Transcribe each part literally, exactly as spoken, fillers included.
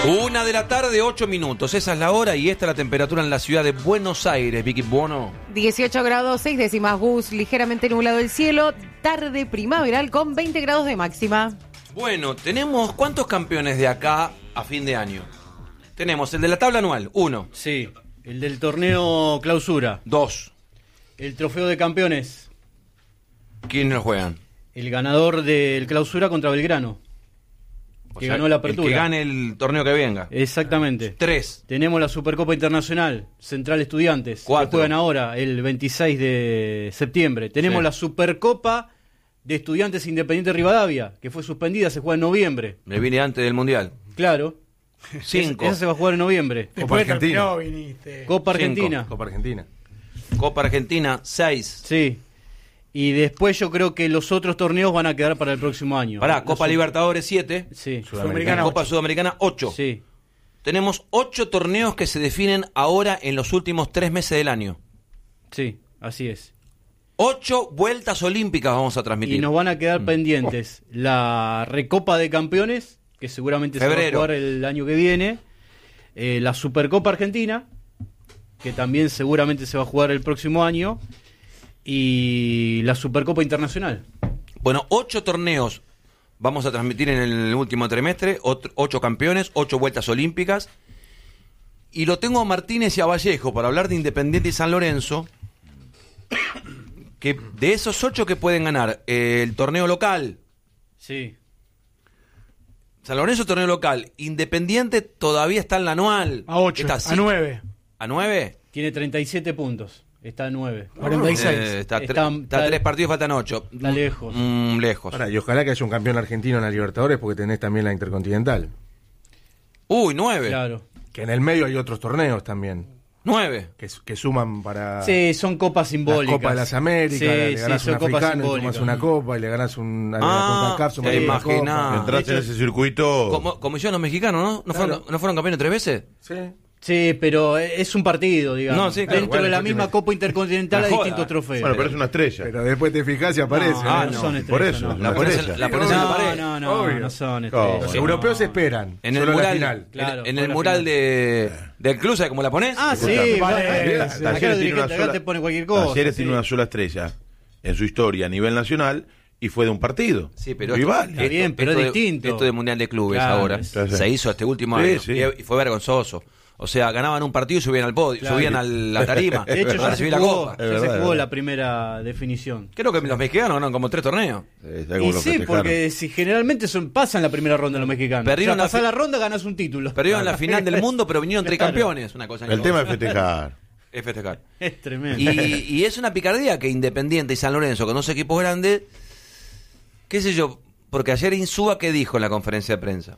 Una de la tarde, ocho minutos. Esa es la hora y esta es la temperatura en la ciudad de Buenos Aires, Vicky Buono. dieciocho grados, seis décimas, Gus, ligeramente nublado el cielo, tarde primaveral con veinte grados de máxima. Bueno, tenemos ¿cuántos campeones de acá a fin de año? Tenemos el de la tabla anual, uno. Sí, el del torneo clausura. Dos. El trofeo de campeones. ¿Quiénes lo juegan? El ganador del clausura contra Belgrano. O Que sea, ganó la apertura. El que gane el torneo que venga. Exactamente. Tres. Tenemos la Supercopa Internacional, Central Estudiantes, Cuatro. que juegan ahora, el veintiséis de septiembre. Tenemos Sí. la Supercopa de Estudiantes Independiente Rivadavia, que fue suspendida, se juega en noviembre. Me vine antes del Mundial. Claro. Cinco. Esa, esa se va a jugar en noviembre. Después Copa Argentina. terminó, viniste. Copa Cinco. Argentina. Copa Argentina. Copa Argentina, seis. Sí. Y después yo creo que los otros torneos van a quedar para el próximo año. Pará, La Copa Sup- Libertadores, siete. Sí. Sudamericana, Copa ocho. Sudamericana, ocho. Sí. Tenemos ocho torneos que se definen ahora en los últimos tres meses del año. Sí, así es. Ocho vueltas olímpicas vamos a transmitir. Y nos van a quedar Mm. pendientes la Recopa de Campeones, que seguramente se va a Febrero. jugar el año que viene, eh, la Supercopa Argentina, que también seguramente se va a jugar el próximo año, y la Supercopa Internacional. Bueno, ocho torneos vamos a transmitir en el último trimestre, otro- ocho campeones, ocho vueltas olímpicas. Y lo tengo a Martínez y a Vallejo para hablar de Independiente y San Lorenzo. Que de esos ocho que pueden ganar, eh, el torneo local, Sí. San Lorenzo torneo local, Independiente todavía está en la anual. A ocho, Está a así- nueve. ¿A nueve? Tiene treinta y siete puntos, está a nueve. cuarenta y seis. Eh, está, a tre- Está- está a está- tres partidos, faltan ocho. está lejos. Mm, lejos. Pará, y ojalá que haya un campeón argentino en la Libertadores porque tenés también la Intercontinental. Uy, nueve. Claro. Que en el medio hay otros torneos también Nueve. que, que suman para Sí, son copas la simbólicas. Copa de las Américas, Sí, le sí, ganás son un copas africano y simbólicas. tomás una copa y le ganás un, a la Ah, CONCACAF, sumás te una imaginás. copa. Entraste en ese circuito. Como, como hicieron los mexicanos, ¿no? ¿No, fueron, Claro. ¿No fueron campeones tres veces? Sí. Sí, pero es un partido, digamos. No, sí, claro, Dentro bueno, de la escúcheme. misma Copa Intercontinental La hay joda. distintos trofeos. Bueno, pero es una estrella. Pero después te fijas y aparece. No, ¿no? Ah, no, no. son Por estrellas. eso, no. es La una pones, en, estrella. la pones en la No, pared. no, no, Obvio. no son ¿Cómo? estrellas. Los europeos esperan. En el solo la mural, final. Claro, en, en fue el la mural final. de, del club, ¿sabes cómo la pones? Ah, sí, Escuchame. bueno, Vale, eh, sí. acá Talleres el tiene dirigente una acá sola- te pone cualquier cosa. Talleres sí. tiene una sola estrella en su historia a nivel nacional y fue de un partido. Sí, pero rival. esto, Está bien, pero es de- distinto. Esto de Mundial de Clubes Claro, ahora es- Sí, sí. se hizo este último Sí, año sí. y fue vergonzoso. O sea, ganaban un partido y subían al podio, Claro. subían a la tarima De hecho, para ya se recibir la jugó, copa. Es ya verdad, se es jugó verdad. la primera definición. Creo que los mexicanos ganaron como tres torneos. Eh, ¿sabes cómo Y lo sí, festejaron? porque si generalmente son, pasan la primera ronda los mexicanos. Perdieron o sea, la pasás fi- la ronda, ganás un título. Perdieron la final del mundo, pero vinieron tres Claro. campeones. Una cosa El tema es festejar. es festejar. Es tremendo. Y, y es una picardía que Independiente y San Lorenzo, con dos equipos grandes, qué sé yo, porque ayer Insúa, ¿qué dijo en la conferencia de prensa?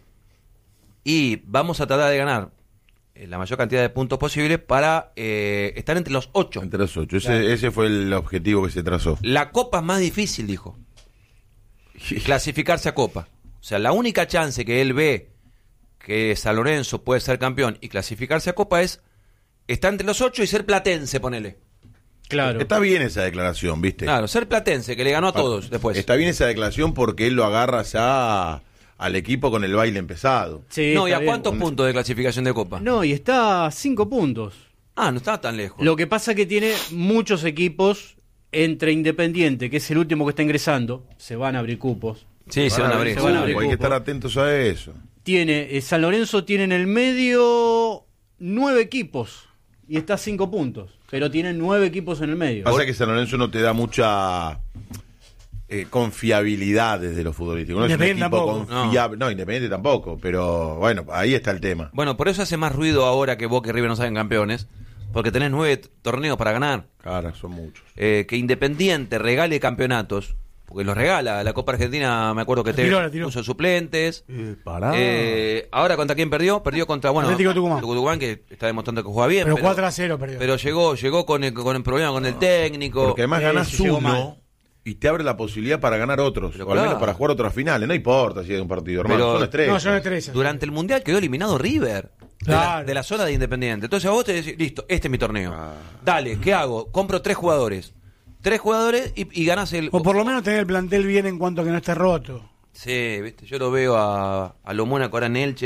Y vamos a tratar de ganar eh, la mayor cantidad de puntos posibles para eh, estar entre los ocho. Entre los ocho. Ese, Claro. ese fue el objetivo que se trazó. La Copa es más difícil, dijo. Clasificarse a Copa. O sea, la única chance que él ve que San Lorenzo puede ser campeón y clasificarse a Copa es estar entre los ocho y ser platense, ponele. Claro. Está bien esa declaración, ¿viste? Claro, ser platense, que le ganó a todos después. Está bien esa declaración porque él lo agarra ya al equipo con el baile empezado. Sí, No, ¿y está a bien. cuántos puntos de clasificación de Copa? No, y está a cinco puntos. Ah, no estaba tan lejos. Lo que pasa que tiene muchos equipos entre Independiente, que es el último que está ingresando, se van a abrir cupos. Sí, se van a abrir. se van a abrir Hay que cupos. estar atentos a eso. Tiene, eh, San Lorenzo tiene en el medio nueve equipos y está a cinco puntos, pero tiene nueve equipos en el medio. Pasa que San Lorenzo no te da mucha eh, confiabilidad desde lo futbolístico. No es un Independiente equipo tampoco. confiable. No. Independiente tampoco, pero bueno, ahí está el tema. Bueno, por eso hace más ruido ahora que Boca y River no salen campeones, porque tenés nueve t- torneos para ganar. Cara, son muchos. Eh, que Independiente regale campeonatos, porque los regala. La Copa Argentina, me acuerdo que La te tiró, la tiró. puso suplentes. Eh, pará. Eh, ahora, ¿contra quién perdió? Perdió contra, bueno, Atlético Tucumán. Tucumán, que está demostrando que juega bien. Pero cuatro a cero perdió. Pero llegó, llegó con el, con el problema con el técnico. Porque además Eh, ganás se llegó uno mal. y te abre la posibilidad para ganar otros. Pero o al menos claro. para jugar otras finales. No importa si es un partido, hermano. Pero- son estrellas. No, son estrellas. Durante el Mundial quedó eliminado River. De, la, Claro. de la zona de Independiente. Entonces a vos te decís, listo, este es mi torneo. Ah. Dale, ¿qué hago? Compro tres jugadores. Tres jugadores y, y ganás el... O por lo menos tener el plantel bien en cuanto a que no esté roto. Sí, viste, yo lo veo a, a lo Mónaco ahora en Elche,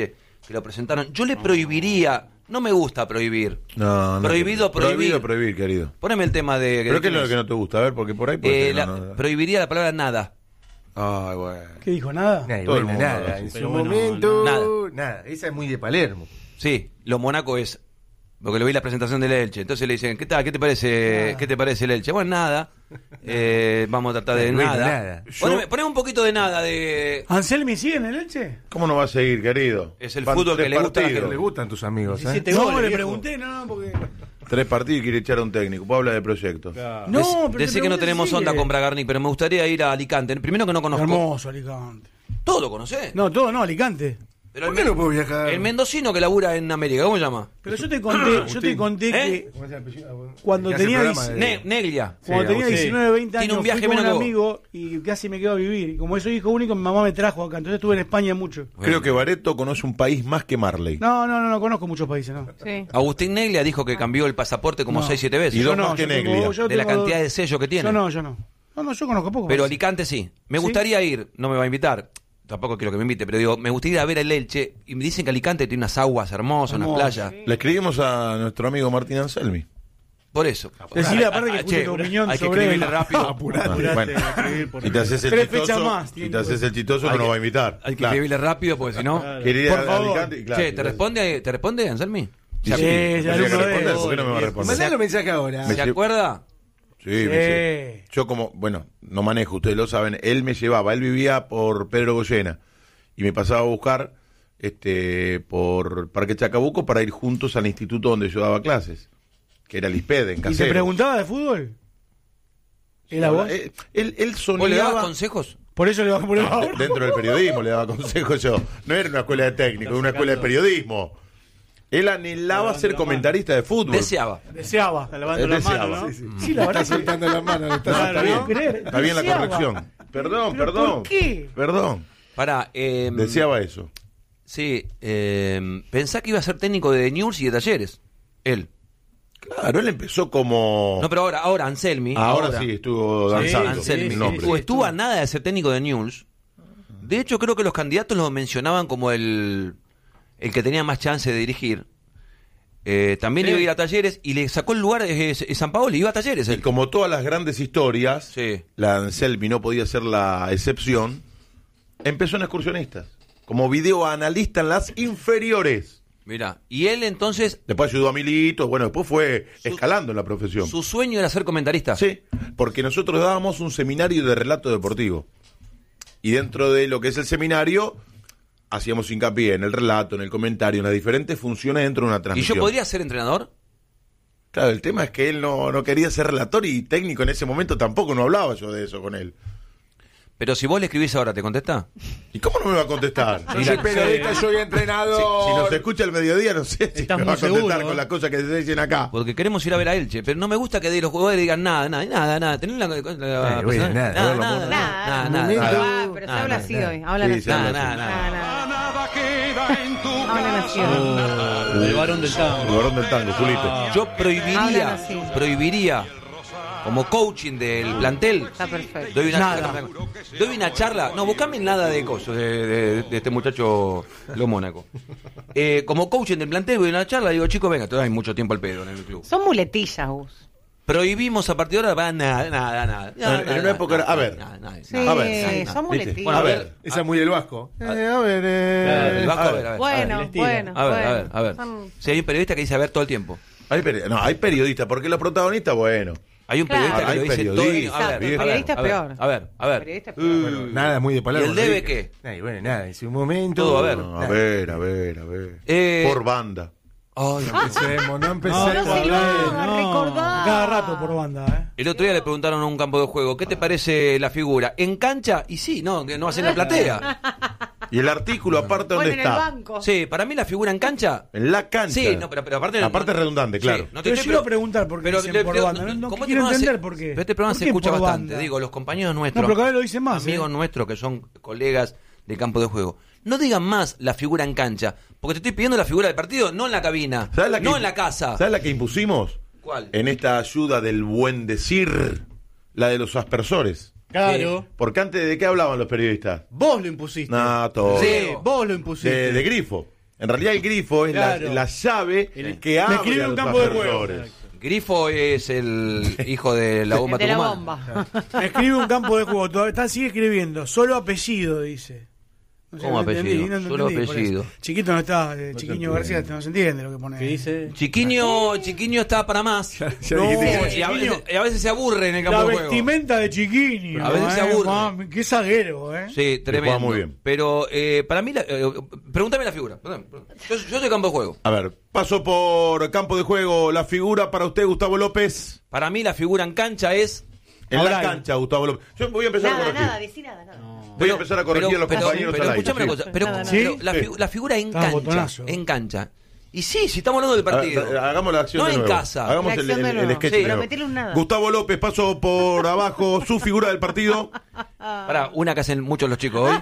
que lo presentaron. Yo le prohibiría, no me gusta prohibir. No, no. Prohibido prohibir. Prohibido prohibir, querido. Poneme el tema de... ¿Pero qué es lo que no te gusta? A ver, porque por ahí puede Eh, ser, la- no, no. Prohibiría la palabra nada. Ay, bueno. ¿Qué dijo? ¿Nada? Nah, y Todo el bueno, mundo, nada, sí. en su Pero bueno, momento, nada. nada. Esa es muy de Palermo. Sí, lo Mónaco es... Porque lo vi en la presentación del Elche. Entonces le dicen, ¿qué tal? ¿Qué te parece, Nada. ¿qué te parece el Elche? Bueno, nada. Eh, vamos a tratar de Bueno, nada. nada. Poneme, poneme un poquito de nada de... ¿Anselmi sigue en el Elche? ¿Cómo no va a seguir, querido? Es el Van fútbol tres que le gusta a la partidos. gente. Le gustan tus amigos, ¿eh? diecisiete No, goles, le viejo. pregunté, no, porque... Tres partidos y quiere echar a un técnico. Puedo hablar de proyectos. Claro. No, Dec- pero te Decí que no pregunté tenemos si onda sigue. con Bragarni, pero me gustaría ir a Alicante. Primero que no conozco. Hermoso, Alicante. Todo lo conocés. No, todo no, Alicante. Pero ¿Por el, qué no puedo viajar? el mendocino que labura en América, ¿cómo se llama? Pero yo te conté, yo te conté ¿Eh? que ¿Cómo es el apellido? cuando El que hace tenía programa dieci- de- Ne- Neglia. cuando Sí, tenía sí. diecinueve, veinte Tiene años, un viaje fui con un menos que vos. amigo y casi me quedo a vivir. Y como soy hijo único, mi mamá me trajo acá, entonces estuve en España mucho. Creo que Bareto conoce un país más que Marley. No, no, no, no conozco muchos países, no. Sí. Agustín Neglia dijo que cambió el pasaporte como No. seis siete veces. Y dos Yo no, más que yo tengo- Neglia. yo de la tengo- cantidad de sellos que tiene. Yo no, yo no. No, no, yo conozco poco. Pero países. Alicante sí. Me ¿Sí? gustaría ir, no me va a invitar. Tampoco quiero que me invite, pero digo, me gustaría ir a ver el Elche. Y me dicen que Alicante tiene unas aguas hermosas, unas Hermoso. playas. Le escribimos a nuestro amigo Martín Anselmi. Por eso. Decirle aparte que Ah, escuche che, tu opinión hay que sobre escribirle él. rápido. Ah, Apurate bueno. a escribir por- Y te haces el Tres chistoso. fechas más, Y tiene te haces que- el chistoso, Hay no que- nos va a invitar. Hay que Claro. escribirle rápido porque si no... Quiere ir Por a- a favor. Alicante y claro, Che, ¿te responde, ¿te responde Anselmi? Sí, ¿Se, sí. Sí, Me sí, tiene que alumno de responder, él. ¿por qué no me va a responder? Mandale un mensaje ahora. Me- ¿se acuerda? Sí, me sé. Yo como, bueno, no manejo, ustedes lo saben, él me llevaba, él vivía por Pedro Goyena y me pasaba a buscar este por Parque Chacabuco para ir juntos al instituto donde yo daba clases, que era el ISPED en ¿Y te Caseros. preguntaba de fútbol? ¿Era vos? Él, él, él ¿Vos le dabas soñaba consejos? Por eso le vas a poner Ah, de- dentro del periodismo, le daba consejos yo. No era una escuela de técnico, era una escuela de periodismo. Él anhelaba ser comentarista de fútbol. Deseaba. Deseaba. Está lavando Él la deseaba, mano, ¿no? sí, sí. Sí, la verdad. Está soltando la mano. le está No, soltando. está bien. no creer. Está bien la Deseaba. corrección. Perdón, ¿Pero perdón. por qué? Perdón. Para, eh, Deseaba eso. Sí, eh, pensá que iba a ser técnico de News y de Talleres. Él. Claro, él empezó como... No, pero ahora, ahora Anselmi. ahora, sí, estuvo Sí, danzando Anselmi. el sí, nombre. O estuvo a nada de ser técnico de News. De hecho, creo que los candidatos lo mencionaban como el, el que tenía más chance de dirigir. Eh, también Sí. iba a ir a Talleres y le sacó el lugar de San Paolo y iba a Talleres. Y él. como todas las grandes historias, Sí. la Anselmi no podía ser la excepción, empezó en excursionistas, como videoanalista en las inferiores. Mira, y él entonces, Después ayudó a Milito, bueno, después fue escalando en la profesión. su sueño era ser comentarista. Sí, porque nosotros dábamos un seminario de relato deportivo. Y dentro de lo que es el seminario, hacíamos hincapié en el relato, en el comentario, en las diferentes funciones dentro de una ¿Y transmisión. yo podría ser entrenador? Claro, el tema es que él no, no quería ser relator y técnico en ese momento tampoco, no hablaba yo de eso con él. Pero si vos le escribís ahora, ¿te contesta? ¿Y cómo no me va a contestar? Yo soy periodista, soy entrenador. Si nos escucha el mediodía, no sé si Estás me va a muy contestar seguro, con ¿eh? las cosas que se dicen acá. Porque queremos ir a ver a Elche, pero no me gusta que de los jugadores digan nada, nada, nada, nada. Tenés la, la- la- Eh, bueno, nada, nada, nada, verlo, nada, por- nada, nada, Momento. nada. Ah, pero se Nada, habla nada, así nada. hoy. Hablan Sí, así. se habla Nada, así. nada, nada. Nada, nada. Hablan así hoy. Oh, el varón del El tango. varón del tango, Julito. Yo Hablan prohibiría, así. prohibiría, como coaching del plantel, Está perfecto. doy una, Nada. doy una charla, no, buscame nada de cosas de, de- de este muchacho Lo Mónaco. Eh, como coaching del plantel, doy una charla, digo, chicos, venga, todavía hay mucho tiempo al pedo en el club. Son muletillas, Gus. Prohibimos a partir de ahora, va, nada, nada, nada. No, en una época era- a ver. nada, nada, Sí, nada. A ver, son ¿viste? muletillas. Bueno, a ver, Esa es muy del Vasco. Eh, a ver, eh. el Vasco, a ver, a ver. Bueno, les tira. bueno. A ver, a bueno. ver, a ver. Son- Si hay un periodista que dice a ver todo el tiempo. Hay peri- no, hay periodistas, porque los protagonistas, bueno. Hay un Claro. periodista que Hay lo dice todo el periodistas, A ver, viejo. a ver, Periodista es a ver, peor. A ver, a ver. Periodista es peor. Bueno, nada, muy de palabra. ¿Y el debe qué? Ay, bueno, nada, en su momento. Todo, a ver. No, a ver, a ver, a ver. Eh, Por banda. Ay, No empecemos, no No, empecemos. No se lo haga no. recordar. Cada rato por banda, ¿eh? el otro día le preguntaron a un campo de juego, ¿qué te parece la figura? ¿En cancha? Y sí, no, que no hace en la platea. ¿Y el artículo aparte dónde Bueno, en el está? banco. Sí, para mí la figura en cancha. En la cancha. Sí, no, pero, pero aparte. Aparte no- redundante, Sí, claro. no te Pero estoy yo iba a preguntar por qué dicen le- por le- banda, no- no como quiero programa entender se- por qué. pero este programa ¿Por se qué escucha por bastante. banda? Digo, los compañeros nuestros. No, pero cada vez lo dicen más, Amigos ¿eh? nuestros que son colegas de campo de juego. No digan más la figura en cancha, porque te estoy pidiendo la figura del partido, no en la cabina, ¿Sabes la que no impu- en la casa. ¿Sabes la que impusimos? ¿Cuál? En esta ayuda del buen decir, la de los aspersores. Claro. Porque antes de qué hablaban los periodistas. Vos lo impusiste. No, todo. Sí, vos lo impusiste. De, de grifo. En realidad el grifo es Claro. la, la llave El- que abre escribe a un los campo de juego. aspersores. Grifo es el hijo de la bomba de la tucumana. bomba. Escribe un campo de juego, todavía está, sigue escribiendo, solo apellido, dice. No sé, ¿Cómo no entendí, apellido? no Solo entendí por apellido. eso. Chiquito no está, eh, No se Chiquiño entiende. García, no se entiende lo que pone. ¿Qué dice? Chiquiño, Chiquiño está para más. Ya No, dijiste que- Y a, veces, y a veces se aburre en el La campo de juego. vestimenta de Chiquiño. A veces se eh, aburre. mami, qué zaguero, ¿eh? Sí, tremendo. juega muy bien. Pero eh, para mí, la, eh, pregúntame la figura. Perdón, perdón. Yo, yo soy campo de juego. A ver, paso por campo de juego. La figura para usted, Gustavo López. Para mí la figura en cancha es... En Ahora la hay. cancha, Gustavo López. Yo voy a empezar a Nada, corregir. nada, decí nada, nada. Voy a empezar a corregir a los pero, compañeros pero al aire, escuchame una sí. cosa. Pero, Nada, nada. pero ¿Sí? la, Sí. figu- la figura en Está cancha. botonazo. En cancha. Y sí, si estamos hablando del partido. Ah, ah, hagamos la acción No de en nuevo. casa. Hagamos La el, acción el- de el nuevo. sketch Sí. de Pero nuevo. metele un nada. Gustavo López, paso por abajo. Su figura del partido. Pará, una que hacen muchos los chicos hoy.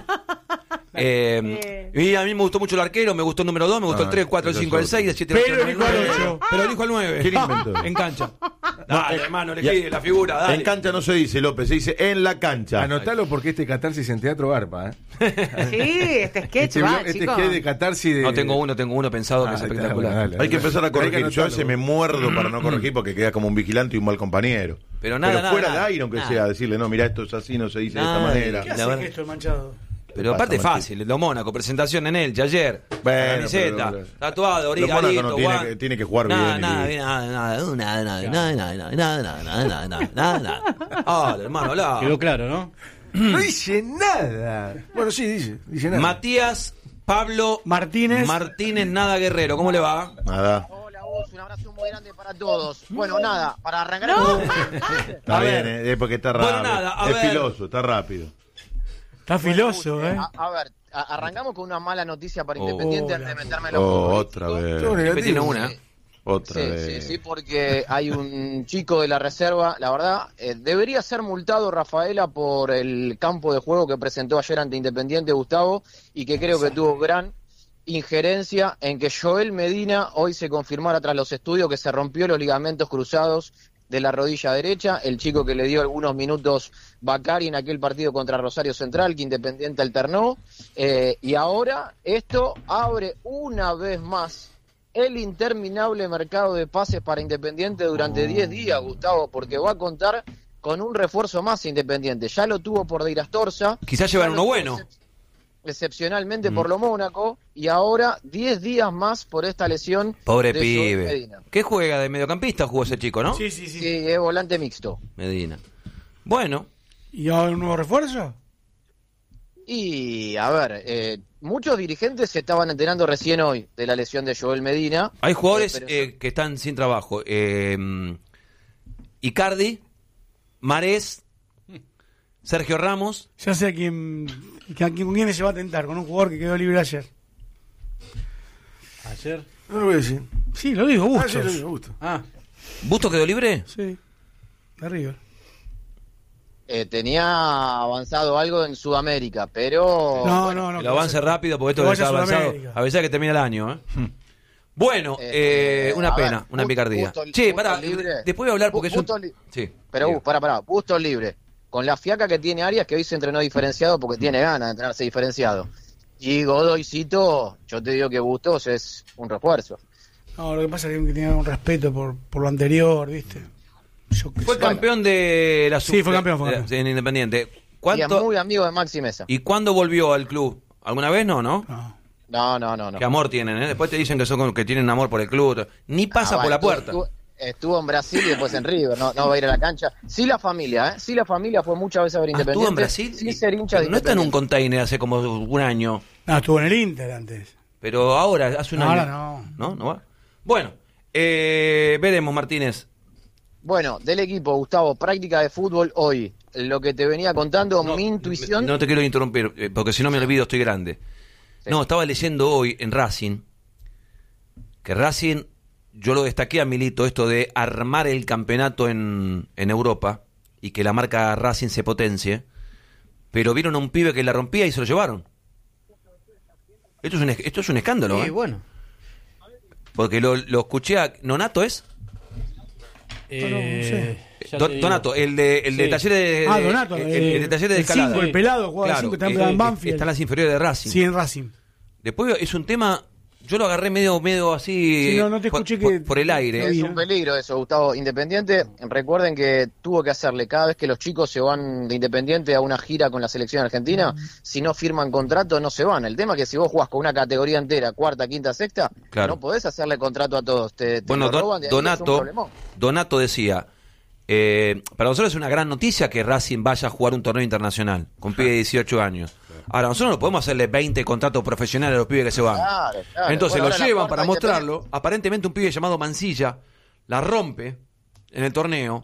Eh, y a mí me gustó mucho el arquero, me gustó el número dos, me gustó Ah, el tres, cuatro, el los cinco, el otros. seis, el siete, Pero el ocho, el elijo al nueve. ocho. Pero elijo al nueve. ¿Quién inventó? En cancha. Dale, eh, hermano, ya. elegí la figura, dale. En cancha no se dice, López, se dice en la cancha. Anotalo porque este catarsis en teatro garpa, ¿eh? Sí, este sketch Este, va, este chicos. sketch de catarsis de... No tengo uno, tengo uno pensado que Ah, es está, espectacular. bueno, dale. Hay que empezar a Hay que corregir. Yo a anotarlo. veces me muerdo para no corregir porque queda como un vigilante y un mal compañero. Pero nada, nada, fuera nada. de aire, aunque Nada. sea, decirle, no, mira, esto es así, no se dice Nada, de esta manera. ¿Qué La hace verdad. esto el manchado? Pero ¿Qué aparte pasa, fácil, lo Mónaco, presentación en él, ayer, Bueno, camiseta, pero- pero- tatuado, Lo origa, Mónaco listo, no tiene guan- que- tiene que jugar nada, bien, Nada, y- nada, nada, nada, nada, nada, nada, nada, nada, nada, nada, nada, nada, nada. Ah, hermano, la. Quedó claro, ¿no? No dice nada. Bueno, sí, dice. Dice nada. Matías Pablo Martínez. Martínez Nada Guerrero, ¿cómo le va? Nada. Hola vos, un abrazo muy grande para todos. Bueno, nada, para arrancar... Está A bien, ver. eh, porque está Bueno, rápido. nada, a es ver. filoso, está rápido. Está filoso, ¿eh? A, a ver, a- arrancamos con una mala noticia para Oh, Independiente antes de meterme en los Oh, futbolísticos. otra vez. Todo Siempre negativo. tiene una. Sí. Otra Sí, vez. sí, sí, porque hay un chico de la reserva, la verdad, eh, debería ser multado Rafaela por el campo de juego que presentó ayer ante Independiente Gustavo y que creo que tuvo gran injerencia en que Joel Medina hoy se confirmara tras los estudios que se rompió los ligamentos cruzados de la rodilla derecha, el chico que le dio algunos minutos Bacari en aquel partido contra Rosario Central, que Independiente alternó, eh, y ahora esto abre una vez más el interminable mercado de pases para Independiente durante diez días, Gustavo, porque va a contar con un refuerzo más Independiente. Ya lo tuvo por de Irastorza. Quizás llevar ya uno lo tuvo bueno. excep- Excepcionalmente por lo Mónaco, y ahora diez días más por esta lesión. Pobre de Joel pibe. Medina. ¿Qué juega? De mediocampista jugó ese chico, ¿no? Sí, sí, sí. Sí, es volante mixto. Medina. Bueno, ¿Y ahora un nuevo refuerzo? Y a ver, eh, muchos dirigentes se estaban enterando recién hoy de la lesión de Joel Medina. hay jugadores Eh, pero- eh, que están sin trabajo. Eh, Icardi, Marés, Sergio Ramos. Ya sé a quién, a quién, con quién se va a tentar, con un jugador que quedó libre ayer. Ayer. No lo voy a decir. Sí, lo digo, Ah, sí, Bustos. lo digo, gusto. Ah, ¿Busto quedó libre? Sí, de River. Eh, tenía avanzado algo en Sudamérica, pero... No, no, no. El avance rápido porque esto Que está vaya a avanzado. Sudamérica. A veces que termina el año, ¿eh? Bueno, Eh, eh, una a ver, pena, una Bust- picardía. Bustos- Che, Bustos pará, libre. después voy a hablar porque es un... Bustos li- Sí. Pero, digo. uh, pará, pará, Bustos libre. Con la fiaca que tiene Arias, que hoy se entrenó diferenciado porque tiene ganas de entrenarse diferenciado. Y Godoycito, yo te digo que Bustos es un refuerzo. No, lo que pasa es que tenía un respeto por, por lo anterior, ¿viste? Yo qué Fue sé. campeón de la Sí, fue campeón, fue de- campeón. en Independiente. Y es ¿Cuánto, muy amigo de Maxi Mesa. ¿Y cuándo volvió al club? ¿Alguna vez no, no? No. No, no, no. no. Qué amor tienen, ¿eh? Después te dicen que son que tienen amor por el club. Ni pasa Ah, por la estuvo- puerta. Estuvo, estuvo en Brasil y después en River, no, no va a ir a la cancha. Sí la familia, ¿eh? Sí la familia fue muchas veces a ver Ah, Independiente. estuvo en Brasil. Sin y- ser hincha de no está en un Independiente. container hace como un año. No, estuvo en el Inter antes. Pero ahora, hace un Ahora año. no. ¿No? ¿No va? Bueno, eh, veremos, Martínez. Bueno, del equipo, Gustavo, práctica de fútbol hoy. Lo que te venía contando, mi intuición... No te quiero interrumpir, eh, porque si no me olvido, estoy grande. Sí. No, estaba leyendo hoy en Racing, que Racing, yo lo destaqué a Milito, esto de armar el campeonato en, en Europa y que la marca Racing se potencie, pero vieron a un pibe que la rompía y se lo llevaron. Esto es un, es- esto es un escándalo, sí, ¿eh? bueno. Porque lo, lo escuché a... ¿Nonato es? Eh, ya Don- te digo. Donato, el de, el de Sí. talleres de, Ah, de- Donato, el, eh, el de talleres de el escalada. cinco, el pelado, juega de Claro, cinco, está en eh, Banfield. está en las inferiores de Racing. Sí, en Racing. Después es un tema Yo lo agarré medio medio así Sí, no, no te por, escuché por- que- por el aire. no Es vi. un peligro eso, Gustavo. Independiente, recuerden que tuvo que hacerle cada vez que los chicos se van de Independiente a una gira con la selección argentina, si no firman contrato no se van. El tema es que si vos jugás con una categoría entera, cuarta, quinta, sexta, Claro. no podés hacerle contrato a todos. Te, te Bueno, lo Don- roban de ahí, es un Donato, problemón. Donato decía, eh, para nosotros es una gran noticia que Racing vaya a jugar un torneo internacional con pibes de dieciocho años. Ahora, nosotros no podemos hacerle veinte contratos profesionales a los pibes que se van. Claro, claro. Entonces Bueno, lo ahora la llevan cuarta para mostrarlo. Independiente. Aparentemente un pibe llamado Mancilla la rompe en el torneo.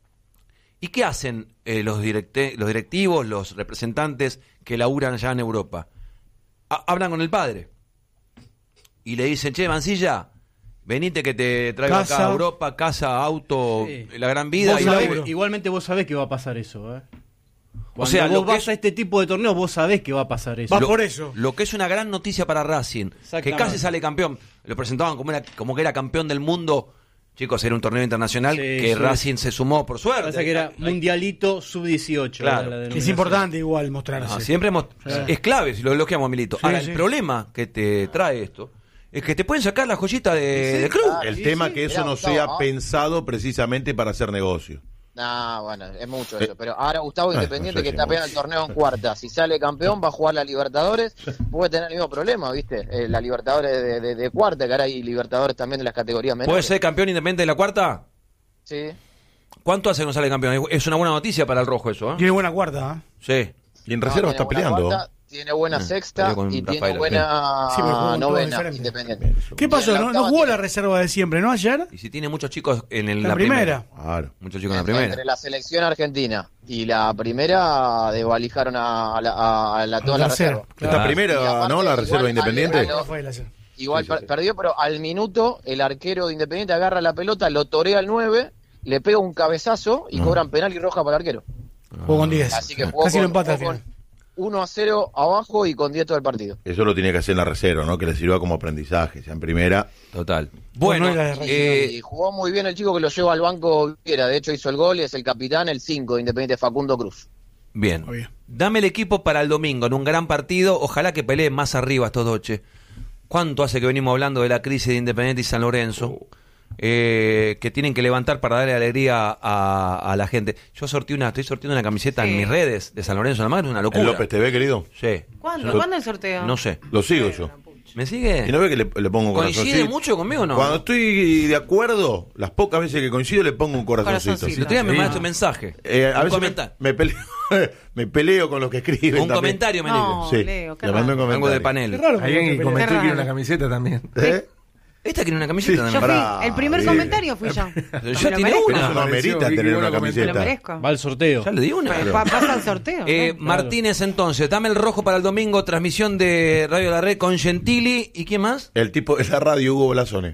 ¿Y qué hacen eh, los, directe- los directivos, los representantes que laburan allá en Europa? Ha- hablan con el padre. Y le dicen, che, Mancilla, venite que te traigo acá Casa. a Europa, casa, auto, Sí. la gran vida. Vos Y sabés- laburo. igualmente vos sabés que va a pasar eso, ¿eh? O Cuando sea, vos lo que vas es- a este tipo de torneos, vos sabés que va a pasar eso. Va Lo- por eso. Lo que es una gran noticia para Racing, que Exactamente. casi sale campeón. Lo presentaban como, era, como que era campeón del mundo. Chicos, era un torneo internacional Sí, que sí. Racing se sumó, por suerte. Pasa que era mundialito sub dieciocho. Claro. era la Que es denominación. importante igual mostrarse. Ah, siempre hemos, es clave si lo elogiamos, Milito. Sí, Ahora, sí. el problema que te trae esto es que te pueden sacar la joyita de, Sí, del club. claro. El Sí, tema sí. que eso Mirá, no Gustavo, sea ah. pensado precisamente para hacer negocio. No, bueno, es mucho eso. Pero ahora Gustavo Ah, Independiente no sé que si está mucho. pegando el torneo en cuarta. Si sale campeón va a jugar la Libertadores. Puede tener el mismo problema, ¿viste? Eh, la Libertadores de, de, de cuarta, que ahora hay Libertadores también de las categorías menores. ¿Puede ser campeón independiente de la cuarta? Sí. ¿Cuánto hace que no sale campeón? Es una buena noticia para el rojo eso, ¿eh? Tiene buena cuarta, ¿eh? Sí. Y en No, reserva tiene está buena peleando. cuarta, tiene buena Ah, sexta peleó con y Rafaela, tiene buena sí, pero jugó en todo novena diferente. Independiente. ¿Qué Y pasó? en la ¿No, no octava jugó tiene- la reserva de siempre, no ayer? Y si tiene muchos chicos en el- La la, primera. primera. Claro. Muchos chicos en la Entre- primera. Entre la selección argentina y la primera desvalijaron a, a la, a la- toda A la la tercera. reserva. Esta Claro. Y primera, aparte, ¿no? La reserva igual, independiente. al- al- Rafael ayer. Igual Sí, sí, per- sí. perdió, pero al minuto el arquero de Independiente agarra la pelota, lo torea al nueve, le pega un cabezazo y Ah. cobran penal y roja para el arquero. Jugó con diez. Así que jugó Casi con, lo empata al jugó final. con uno a cero abajo y con diez todo el partido. Eso lo tiene que hacer en la reserva, ¿no? Que le sirva como aprendizaje. Ya en primera. Total. Bueno, Bueno, no era de Racing. eh, Y jugó muy bien el chico que lo lleva al banco Viera. De hecho hizo el gol y es el capitán, el cinco de Independiente, Facundo Cruz. bien. Muy bien. Dame el equipo para el domingo en un gran partido. Ojalá que peleen más arriba estos doche. ¿Cuánto hace que venimos hablando de la crisis de Independiente y San Lorenzo? Eh, que tienen que levantar para darle alegría a, a la gente. Yo sorteé una, estoy sorteando una camiseta Sí. en mis redes de San Lorenzo, nada más, es una locura. ¿El López T V, querido? Sí. ¿Cuándo? Yo- ¿Cuándo el sorteo? No sé. Lo sigo yo. ¿Me sigue? ¿Y no ve que le, le pongo un ¿Coincide corazoncito? mucho conmigo o no? Cuando estoy de acuerdo, las pocas veces que coincido le pongo un corazoncito. Corazoncito. El otro día me Sí. mandaste un mensaje. Eh, a un veces me, comentario. me peleo, me peleo con los que escriben. Un también. comentario me No, dijo. Sí, Leo, qué le mandé un raro. Vengo de comentario. panel. Qué raro. Alguien que porque comentó Qué que quiere raro. una camiseta también. ¿Eh? Esta quiere una camiseta Sí, Yo también. fui, Pará, el primer bien. comentario fui yo. Yo Me lo tiene merezco. una. Eso no amerita Vicky, tener bueno, una comentó. Me lo camiseta. merezco. Va al sorteo. Ya le di una. Pa- Pasa el sorteo. Eh, ¿no? Martínez, entonces, dame el rojo para el domingo, transmisión de Radio La Red con Gentili. ¿Y quién más? El tipo de la radio, Hugo Blasone.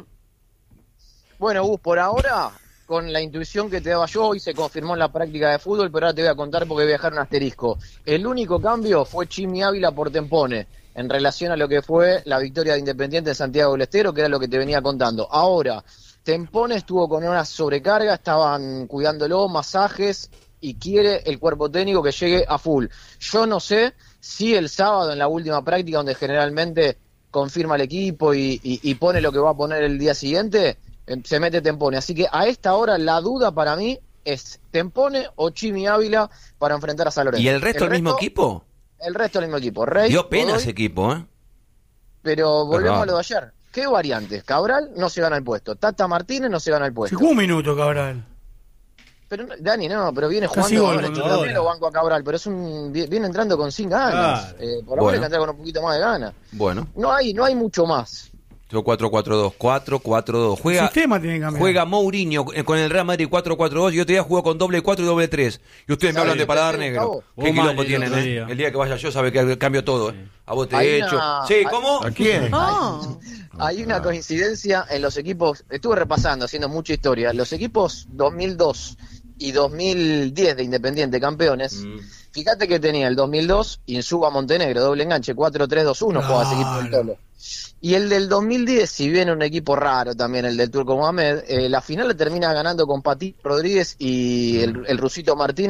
Bueno, Gus, por ahora, con la intuición que te daba yo, hoy se confirmó en la práctica de fútbol, pero ahora te voy a contar porque voy a dejar un asterisco. El único cambio fue Chimi Ávila por Tempone, en relación a lo que fue la victoria de Independiente de Santiago del Estero, que era lo que te venía contando. Ahora, Tempone estuvo con una sobrecarga, estaban cuidándolo, masajes, y quiere el cuerpo técnico que llegue a full. Yo no sé si el sábado, en la última práctica, donde generalmente confirma el equipo y, y, y pone lo que va a poner el día siguiente, eh, se mete Tempone. Así que a esta hora la duda para mí es Tempone o Chimi Ávila para enfrentar a San Lorenzo. ¿Y el resto del mismo equipo? El resto del mismo equipo. Rey, Dio pena Godoy, ese equipo, ¿eh? pero volvemos raro. a lo de ayer. ¿Qué variantes? Cabral no se gana el puesto. Tata Martínez no se gana el Si puesto. jugó un minuto, Cabral. Pero no- Dani, no, pero viene Casi jugando gol ahora. con Yo ahora. también lo banco a Cabral, pero es un vi- viene entrando con sin ganas. Claro. Eh, por lo Bueno. menos que entrar con un poquito más de ganas. Bueno, No hay, no hay mucho más. yo cuatro cuatro dos, cuatro cuatro dos. El Juega, sistema tiene que cambiar. juega Mourinho eh, con el Real Madrid cuatro cuatro dos y otro día jugó con doble cuatro y doble tres. Y ustedes me ¿Sabe hablan de qué paladar te digo, negro. Gustavo? Qué Vos quilombo mal el tienen, otro ¿eh? día. El día que vaya yo sabe que cambio todo, ¿eh? A vos te Hay he una- hecho. Sí, hay- ¿cómo? ¿A quién? Oh. Hay una coincidencia en los equipos, estuve repasando, haciendo mucha historia, los equipos dos mil dos y dos mil diez de Independiente campeones, Mm. fíjate que tenía el dos mil dos Insuba Montenegro, doble enganche, cuatro tres dos uno, jugaba ese equipo del Claro. Tolo. Y el del dos mil diez, si bien un equipo raro también, el del Turco Mohamed, eh, la final la termina ganando con Pati Rodríguez y el, el Rusito Martínez,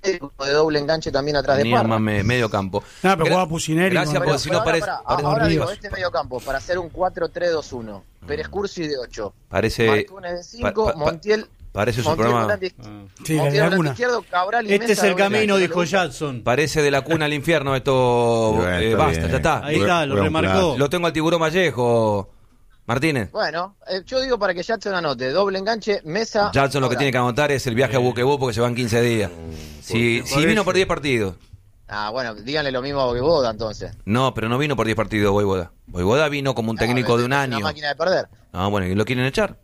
de doble enganche también atrás de Tenía Parra. más me- medio campo. No, pero Gra- jugaba Pusineri. Gracias, con- porque si no ahora, parece, pará, parece- ahora digo, Dios. este medio campo, para hacer un cuatro tres dos uno. Pérez Cursi de ocho. parece, Martínez de cinco, pa- pa- Montiel. parece su Montiel programa. volante, Ah. Sí, la Montiel volante laguna. izquierdo, Cabral y Este Mesa es el doble camino, enganche. dijo Jackson. Parece de la cuna al infierno esto. Bueno, eh, está basta, bien. ya está. Ahí está, lo Buen remarcó. plato. Lo tengo al tiburón Vallejo, Martínez. Bueno, eh, yo digo para que Jackson anote, doble enganche, Mesa. Jackson lo que Cabral. tiene que anotar es el viaje a Buquebú porque se van quince días. Si, si vino por diez partidos. Ah, bueno, díganle lo mismo a Boda entonces. No, pero no vino por diez partidos Voivoda. Voivoda vino como un técnico Ah, de un es año. Una máquina de perder. Ah, bueno, y lo quieren echar.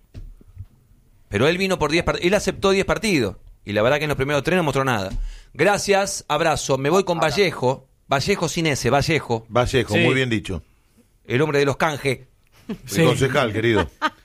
Pero él vino por diez partidos. Él aceptó diez partidos. Y la verdad que en los primeros tres no mostró nada. Gracias, abrazo. Me voy con Vallejo. Vallejo sin ese, Vallejo. Vallejo, Sí. muy bien dicho. El hombre de los canjes. El concejal, querido.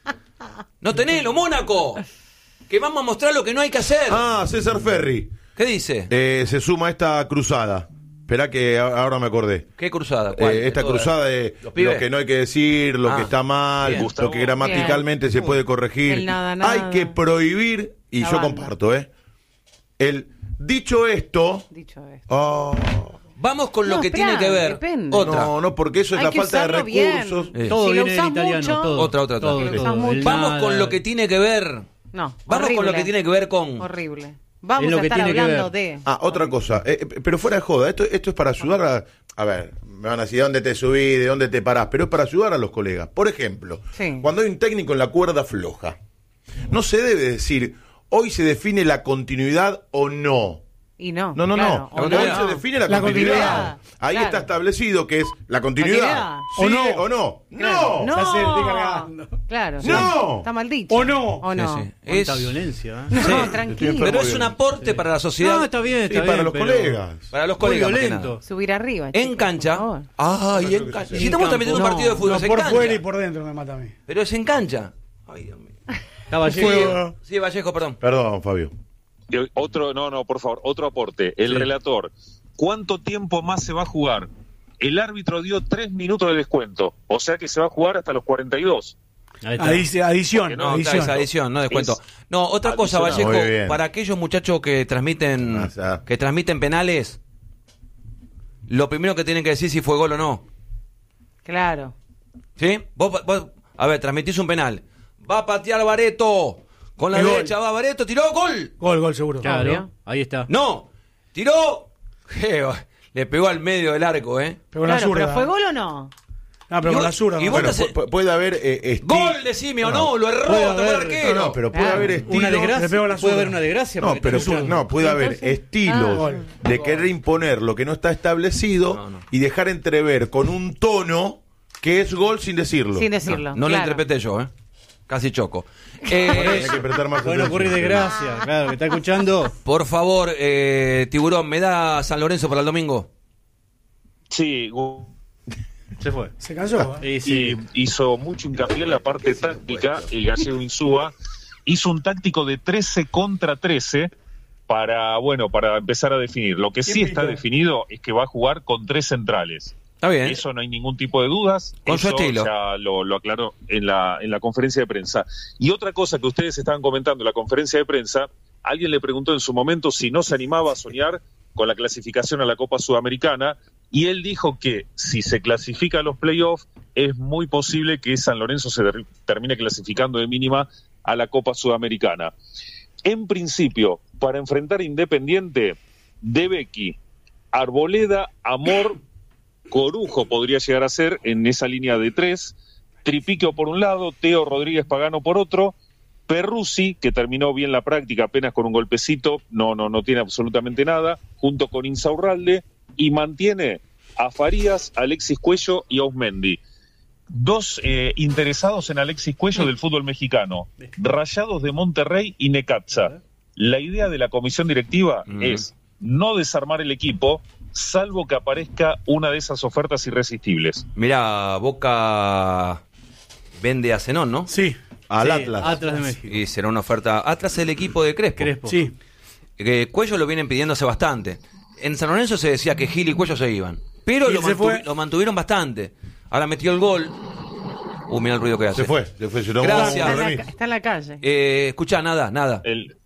¡No tenelo, Mónaco! Que vamos a mostrar lo que no hay que hacer. Ah, César Ferri. ¿Qué dice? Eh, se suma a esta cruzada. Esperá que a- ahora me acordé. ¿Qué cruzada? ¿Cuál? Eh, ¿De esta todas? cruzada de ¿Los pibes? lo que no hay que decir, lo Ah, que está mal, bien. lo que gramaticalmente se puede corregir. El nada, nada. Hay que prohibir, y La yo banda. comparto, ¿eh? El dicho esto. Dicho esto. Oh, Vamos con lo No, que esperá, tiene que ver. depende. Otra. no, no, porque eso es Hay la que falta de usarlo bien. recursos. Eh. Todo Si lo viene en usás italiano, mucho- todo. Otra, otra, otra. Todo, Si lo todo. usás mucho. El Vamos nada. con lo que tiene que ver. No, Vamos con lo horrible. que tiene que ver con. Horrible. Vamos Es lo a que estar tiene que hablando ver. de... Ah, otra cosa, eh, eh, pero fuera de joda, esto, esto es para ayudar a... A ver, me van a decir de dónde te subís, de dónde te parás, pero es para ayudar a los colegas. Por ejemplo, Sí. cuando hay un técnico en la cuerda floja, no se debe decir, hoy se define la continuidad o no. Y no. No, no, claro, no. o Hoy no. se define la, La continuidad. continuidad. Ahí Claro. está establecido que es la continuidad. Continuidad. ¿Sí ¿O no? o no? Claro. ¡No! Se hace, estoy cargando. Claro. ¡No! Está mal dicho. ¿O no? ¿O no? Sí, sí. Cuánta Es- violencia. ¿eh? No, Sí. tranquilo. Pero es un aporte para la sociedad. No, está bien, Sí, está para bien, los pero- colegas. Para los Muy colegas. más que violento. nada. Subir arriba. En chicos, cancha. por favor. Ay, en cancha. Si estamos transmitiendo un No, partido de fútbol, No, es en por cancha. fuera y por dentro me mata a mí. Pero es en cancha. Ay, Dios mío. Caballero. Fuego. Sí, Vallejo, perdón. Perdón, Fabio. Eh, Otro, no, no, por favor, otro aporte. El Sí. relator. ¿Cuánto tiempo más se va a jugar? El árbitro dio tres minutos de descuento, o sea que se va a jugar hasta los cuarenta y dos. Ahí está. Adic- Adición, Porque no, No, adición. es adición, no descuento. Es No, otra cosa, adicional. Vallejo, Muy bien. para aquellos muchachos que transmiten O sea. que transmiten penales, lo primero que tienen que decir si fue gol o no. Claro. ¿Sí? Vos, vos- a ver, transmitís un penal. Va a patear Bareto. Con la Es gol. derecha va Bareto, tiró gol. Gol, gol seguro. Claro, Obvio. ahí está. No, tiró. Je, Le pegó al medio del arco, ¿eh? Pero con la Claro, zurda. pero ¿fue gol o no? Ah, pero Y con vos- la zurda. y ¿no? vos Bueno, te hace- pu- puede haber eh, esti- Gol, decime o no, lo erró, puede tapó el haber- arquero. No, no, pero puede Claro. haber Una estilos. Le desgracia. pego la Puede zurda. haber una desgracia. No, porque pero está pu- escuchando. no, puede haber Entonces- estilos Gol. de querer imponer lo que no está establecido No, no. y dejar entrever con un tono que es gol sin decirlo. Sin decirlo. No lo claro. interpreté yo, ¿eh? Casi choco. Hay Eh, que prestar más Pueden atención. ocurrir desgracias. Claro, que está escuchando. por favor, eh, Tiburón, ¿me da San Lorenzo para el domingo? Sí, Gu- Se fue. Se cansó. ¿eh? Y sí. y hizo mucho hincapié en la parte táctica, el gallego Insúa hizo un táctico de trece contra trece para, bueno, para empezar a definir. Lo que sí ¿Quién está pintó? definido es que va a jugar con tres centrales. Está bien. Eso no hay ningún tipo de dudas. Con su Eso estilo. ya lo, lo aclaró en la, en la conferencia de prensa. Y otra cosa que ustedes estaban comentando en la conferencia de prensa, alguien le preguntó en su momento si no se animaba a soñar con la clasificación a la Copa Sudamericana, y él dijo que si se clasifica a los playoffs, es muy posible que San Lorenzo se der- termine clasificando de mínima a la Copa Sudamericana. En principio, para enfrentar a Independiente, De Becchi, Arboleda, Amor, Corujo podría llegar a ser en esa línea de tres, Tripiquio por un lado, Teo Rodríguez Pagano por otro, Perruzzi, que terminó bien la práctica apenas con un golpecito, no, no, no tiene absolutamente nada, junto con Insaurralde, y mantiene a Farías, Alexis Cuello y Ausmendi. Dos eh, interesados en Alexis Cuello del fútbol mexicano, Rayados de Monterrey y Necaxa. La idea de la comisión directiva Mm. es no desarmar el equipo, salvo que aparezca una de esas ofertas irresistibles. Mirá, Boca vende a Zenón, ¿no? Sí, Al Sí, Atlas. Atlas de México. Y será una oferta. Atlas es el equipo de Crespo. Crespo. sí. Eh, Cuello lo vienen pidiendo hace bastante. En San Lorenzo se decía que Gil y Cuello se iban. Pero Y lo, él se mantu- fue. lo mantuvieron bastante. Ahora metió el gol. Uh, mira el ruido que hace. Se fue, se fue. se lo- Gracias. Está en, remis. la, está en la calle. Eh, escuchá, nada, nada. El,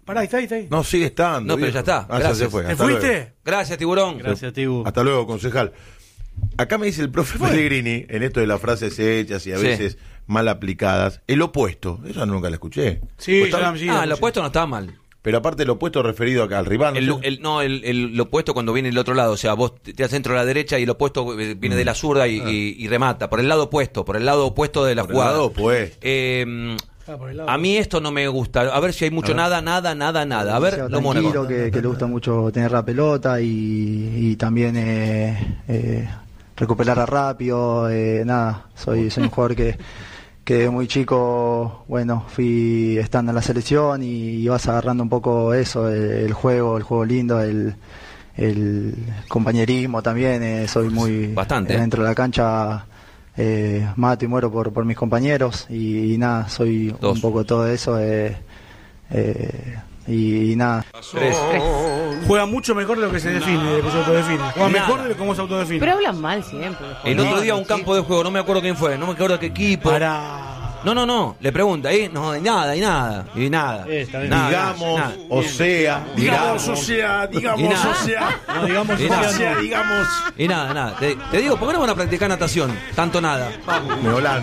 Pará, está ahí, está ahí. No, sigue estando. No, pero viejo. ya está. Ah, ya Gracias. se fue. ¿Te Hasta fuiste? luego. Gracias, tiburón. Gracias, Tibu. Hasta luego, concejal. Acá me dice el profe Pellegrini, en esto de las frases hechas y a Sí. veces mal aplicadas, el opuesto. Eso nunca lo escuché. Sí, Pues yo está- la- sí, Ah, la el escuché. opuesto no estaba mal. Pero aparte el opuesto referido acá al rival. El, ¿no? sé. el- no, el, el- lo opuesto cuando viene el otro lado. O sea, vos te das centro a la derecha y el opuesto eh, viene de la zurda y, y- y remata. Por el lado opuesto, por el lado opuesto de la Por el jugada. lado opuesto. Eh, Ah, por el lado. a mí esto no me gusta. A ver si hay mucho nada, nada, nada, nada. A ver, Sea lo tranquilo, Mónaco. que, que le gusta mucho tener la pelota y, y también eh, eh, recuperarla rápido. Eh, nada, soy, soy un jugador que, que muy chico, bueno, fui estando en la selección y, y vas agarrando un poco eso, el, el juego, el juego lindo, el, el compañerismo también. Eh, soy muy Bastante. eh, dentro de la cancha. Eh, mato y muero por, por mis compañeros y, y nada, soy Dos. un poco todo eso. Eh, eh, y, y nada. Tres. Juega mucho mejor de lo que se define, de lo que se autodefine. Juega Nada. mejor de cómo se autodefine. Pero hablan mal siempre. El otro día un campo de juego, no me acuerdo quién fue, no me acuerdo qué equipo. Para. No, no, no, le pregunta, ¿eh? No, y nada, y nada, y nada. Eh, está bien. Nada, digamos, nada. o sea, digamos, o sea, digamos, Y nada. o sea, No digamos Y o sea, nada. o sea, no. digamos. Y nada, nada. Te, te digo, ¿por qué no van a practicar natación? Tanto nada. Meolán.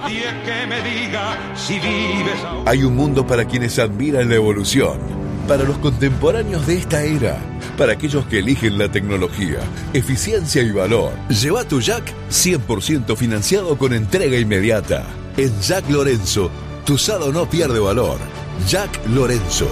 Hay un mundo para quienes admiran la evolución, para los contemporáneos de esta era, para aquellos que eligen la tecnología, eficiencia y valor. Lleva tu Jack cien por ciento financiado con entrega inmediata. En Jack Lorenzo, tu usado no pierde valor. Jack Lorenzo.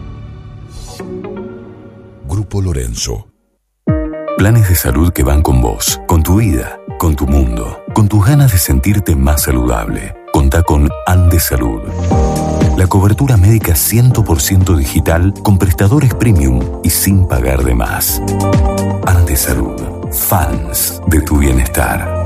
Grupo Lorenzo. Planes de salud que van con vos, con tu vida, con tu mundo, con tus ganas de sentirte más saludable. Contá con Andes Salud. La cobertura médica cien por ciento digital con prestadores premium y sin pagar de más. Andes Salud. Fans de tu bienestar.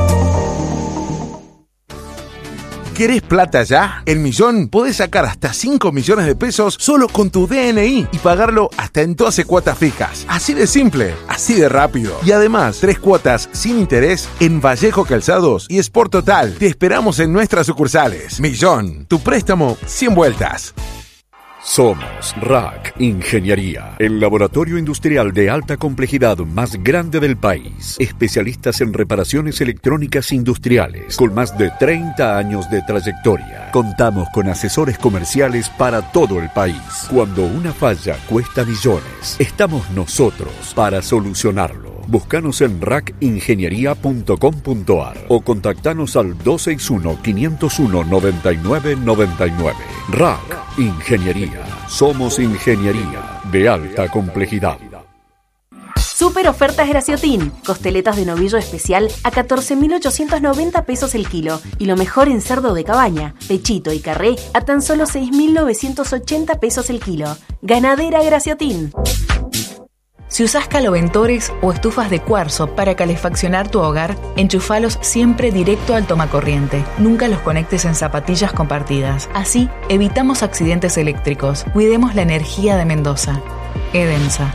¿Querés plata ya? En Millón podés sacar hasta cinco millones de pesos solo con tu D N I y pagarlo hasta en doce cuotas fijas. Así de simple, así de rápido. Y además, tres cuotas sin interés en Vallejo Calzados y Sport Total. Te esperamos en nuestras sucursales. Millón, tu préstamo cien vueltas. Somos R A C Ingeniería, el laboratorio industrial de alta complejidad más grande del país. Especialistas en reparaciones electrónicas industriales, con más de treinta años de trayectoria. Contamos con asesores comerciales para todo el país. Cuando una falla cuesta millones, estamos nosotros para solucionarlo. Búscanos en rac ingeniería punto com punto a r o contactanos al dos seis uno, cinco cero uno, nueve nueve nueve nueve. R A C Ingeniería. Somos ingeniería de alta complejidad. Super ofertas Graciotin. Costeletas de novillo especial a catorce mil ochocientos noventa pesos el kilo. Y lo mejor en cerdo de cabaña, pechito y carré a tan solo seis mil novecientos ochenta pesos el kilo. Ganadera Graciotin. Si usás caloventores o estufas de cuarzo para calefaccionar tu hogar, enchufalos siempre directo al tomacorriente. Nunca los conectes en zapatillas compartidas. Así, evitamos accidentes eléctricos. Cuidemos la energía de Mendoza. Edensa.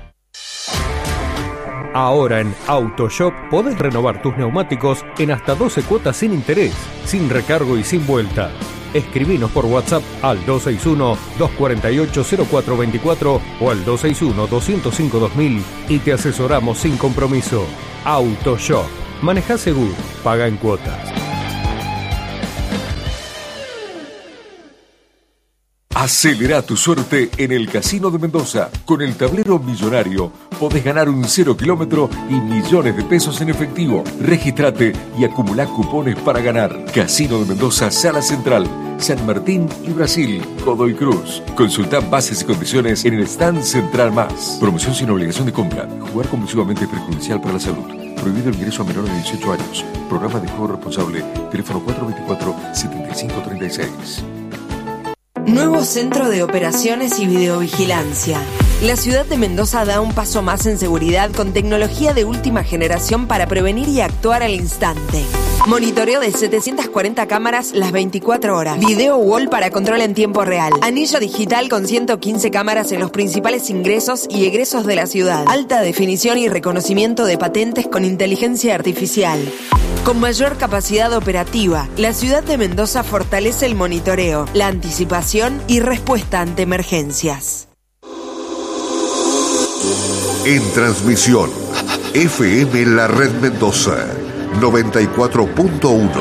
Ahora en AutoShop podés renovar tus neumáticos en hasta doce cuotas sin interés, sin recargo y sin vuelta. Escribinos por WhatsApp al dos seis uno, dos cuatro ocho, cero cuatro dos cuatro o al dos seis uno, dos cero cinco, dos mil y te asesoramos sin compromiso. AutoShop. Maneja seguro, paga en cuotas. Acelera tu suerte en el Casino de Mendoza. Con el tablero millonario podés ganar un cero kilómetro y millones de pesos en efectivo. Regístrate y acumulá cupones para ganar. Casino de Mendoza, Sala Central, San Martín y Brasil, Godoy Cruz. Consulta bases y condiciones en el stand Central Más. Promoción sin obligación de compra. Jugar compulsivamente es perjudicial para la salud. Prohibido el ingreso a menores de dieciocho años. Programa de juego responsable. Teléfono cuatro dos cuatro, siete cinco tres seis. Nuevo Centro de Operaciones y Videovigilancia. La ciudad de Mendoza da un paso más en seguridad con tecnología de última generación para prevenir y actuar al instante. Monitoreo de setecientas cuarenta cámaras las veinticuatro horas. Video wall para control en tiempo real. Anillo digital con ciento quince cámaras en los principales ingresos y egresos de la ciudad. Alta definición y reconocimiento de patentes con inteligencia artificial. Con mayor capacidad operativa, la ciudad de Mendoza fortalece el monitoreo, la anticipación y respuesta ante emergencias. En transmisión, F M La Red Mendoza, noventa y cuatro punto uno.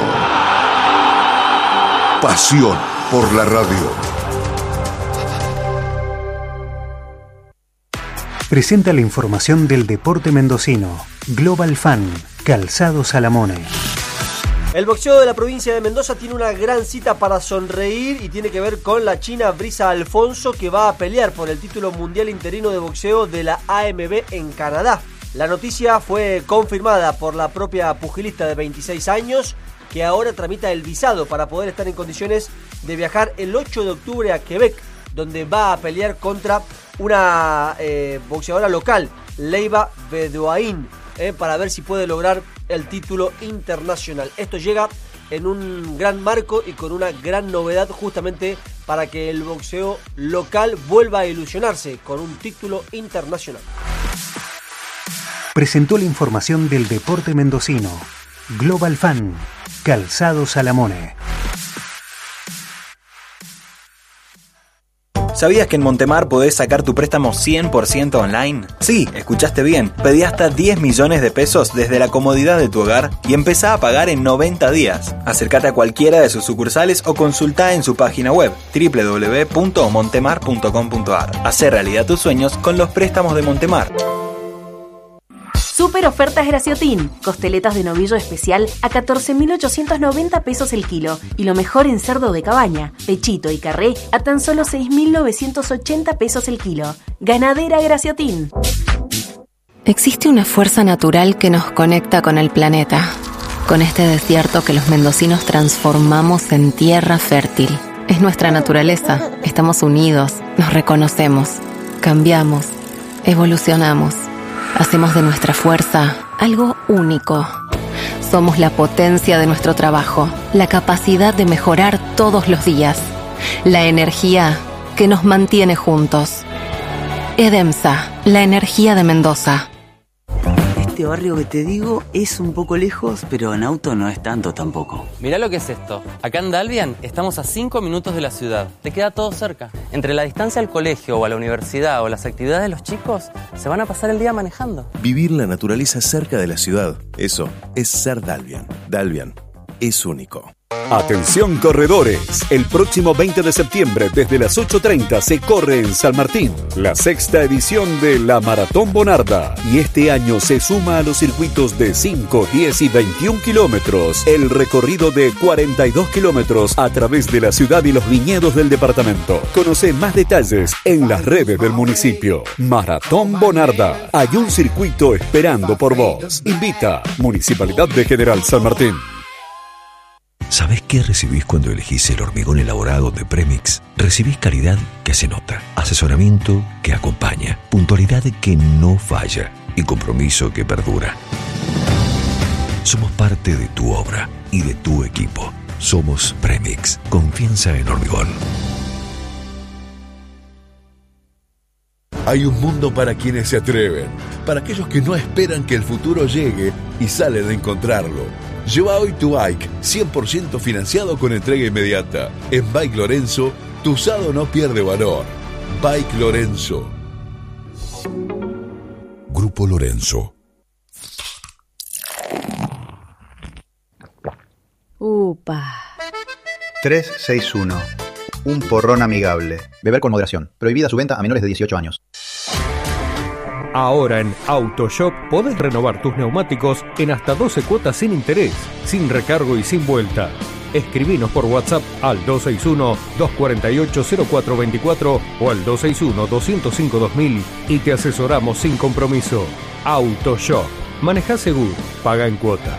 Pasión por la radio. Presenta la información del deporte mendocino. Global Fan, Calzado Salamone. El boxeo de la provincia de Mendoza tiene una gran cita para sonreír y tiene que ver con la china Brisa Alfonso, que va a pelear por el título mundial interino de boxeo de la A M B en Canadá. La noticia fue confirmada por la propia pugilista de veintiséis años, que ahora tramita el visado para poder estar en condiciones de viajar el ocho de octubre a Quebec, donde va a pelear contra una eh, boxeadora local, Leiva Bedouin, eh, para ver si puede lograr el título internacional. Esto llega en un gran marco y con una gran novedad, justamente para que el boxeo local vuelva a ilusionarse con un título internacional. Presentó la información del deporte mendocino. Global Fan, Calzado Salamone. ¿Sabías que en Montemar podés sacar tu préstamo cien por ciento online? Sí, escuchaste bien. Pedí hasta diez millones de pesos desde la comodidad de tu hogar y empezá a pagar en noventa días. Acércate a cualquiera de sus sucursales o consultá en su página web doble u doble u doble u punto montemar punto com punto a r. Hacé realidad tus sueños con los préstamos de Montemar. Super ofertas Graciotin. Costeletas de novillo especial a catorce mil ochocientos noventa pesos el kilo. Y lo mejor en cerdo de cabaña, pechito y carré a tan solo seis mil novecientos ochenta pesos el kilo. Ganadera Graciotin. Existe una fuerza natural que nos conecta con el planeta. Con este desierto que los mendocinos transformamos en tierra fértil. Es nuestra naturaleza. Estamos unidos, nos reconocemos, cambiamos, evolucionamos. Hacemos de nuestra fuerza algo único. Somos la potencia de nuestro trabajo, la capacidad de mejorar todos los días, la energía que nos mantiene juntos. EDEMSA, la energía de Mendoza. Este barrio que te digo es un poco lejos, pero en auto no es tanto tampoco. Mirá lo que es esto. Acá en Dalvian estamos a cinco minutos de la ciudad. Te queda todo cerca. Entre la distancia al colegio o a la universidad o las actividades de los chicos, se van a pasar el día manejando. Vivir la naturaleza cerca de la ciudad. Eso es ser Dalvian. Dalvian es único. Atención corredores, el próximo veinte de septiembre desde las ocho treinta se corre en San Martín la sexta edición de la Maratón Bonarda y este año se suma a los circuitos de cinco, diez y veintiún kilómetros el recorrido de cuarenta y dos kilómetros a través de la ciudad y los viñedos del departamento. Conoce más detalles en las redes del municipio. Maratón Bonarda, hay un circuito esperando por vos. Invita Municipalidad de General San Martín. ¿Sabés qué recibís cuando elegís el hormigón elaborado de Premix? Recibís calidad que se nota, asesoramiento que acompaña, puntualidad que no falla y compromiso que perdura. Somos parte de tu obra y de tu equipo. Somos Premix, confianza en hormigón. Hay un mundo para quienes se atreven, para aquellos que no esperan que el futuro llegue y salen a encontrarlo. Lleva hoy tu bike, cien por ciento financiado con entrega inmediata. En Bike Lorenzo, tu usado no pierde valor. Bike Lorenzo. Grupo Lorenzo. Upa. trescientos sesenta y uno. Un porrón amigable. Beber con moderación. Prohibida su venta a menores de dieciocho años. Ahora en AutoShop podés renovar tus neumáticos en hasta doce cuotas sin interés, sin recargo y sin vuelta. Escribinos por WhatsApp al dos seis uno, dos cuatro ocho, cero cuatro dos cuatro o al dos seis uno, dos cero cinco, dos mil y te asesoramos sin compromiso. AutoShop. Maneja seguro, paga en cuotas.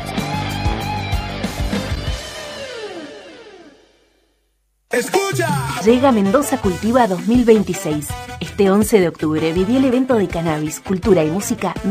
¡Escucha! Llega Mendoza Cultiva dos mil veintiséis. Este once de octubre viví el evento de cannabis, cultura y música